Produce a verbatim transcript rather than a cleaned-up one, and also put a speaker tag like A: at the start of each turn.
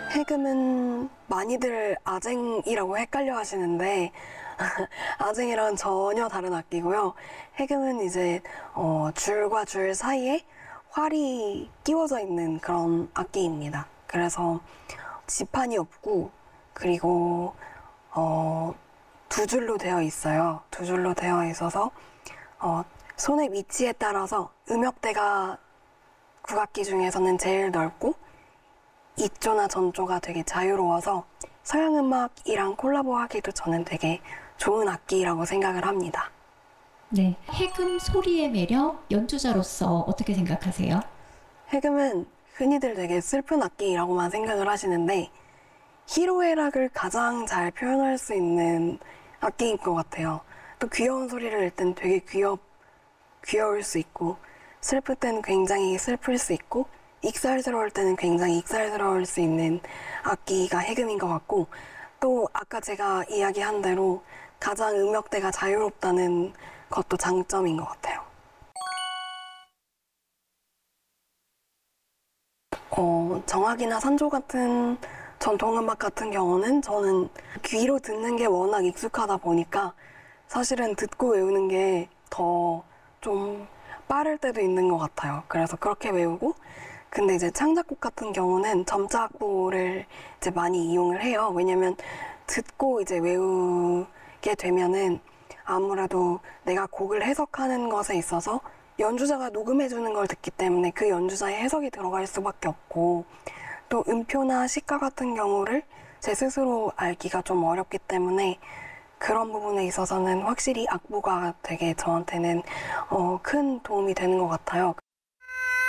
A: 해금은 많이들 아쟁이라고 헷갈려 하시는데 아쟁이랑은 전혀 다른 악기고요. 해금은 이제 어, 줄과 줄 사이에 활이 끼워져 있는 그런 악기입니다. 그래서 지판이 없고 그리고 어, 두 줄로 되어 있어요. 두 줄로 되어 있어서 어, 손의 위치에 따라서 음역대가 국악기 중에서는 제일 넓고 이조나 전조가 되게 자유로워서 서양 음악이랑 콜라보하기도 저는 되게 좋은 악기라고 생각을 합니다.
B: 네, 해금 소리의 매력, 연주자로서 어떻게 생각하세요?
A: 해금은 흔히들 되게 슬픈 악기라고만 생각을 하시는데 희로애락을 가장 잘 표현할 수 있는 악기인 것 같아요. 또 귀여운 소리를 낼 땐 되게 귀엽, 귀여울 수 있고 슬플 때는 굉장히 슬플 수 있고 익살스러울 때는 굉장히 익살스러울 수 있는 악기가 해금인 것 같고 또 아까 제가 이야기한 대로 가장 음역대가 자유롭다는 것도 장점인 것 같아요. 어, 정악이나 산조 같은 전통음악 같은 경우는 저는 귀로 듣는 게 워낙 익숙하다 보니까 사실은 듣고 외우는 게 더 좀 빠를 때도 있는 것 같아요. 그래서 그렇게 외우고 근데 이제 창작곡 같은 경우는 점자 악보를 이제 많이 이용을 해요. 왜냐면 듣고 이제 외우게 되면은 아무래도 내가 곡을 해석하는 것에 있어서 연주자가 녹음해주는 걸 듣기 때문에 그 연주자의 해석이 들어갈 수밖에 없고 또 음표나 시가 같은 경우를 제 스스로 알기가 좀 어렵기 때문에 그런 부분에 있어서는 확실히 악보가 되게 저한테는 어, 큰 도움이 되는 것 같아요.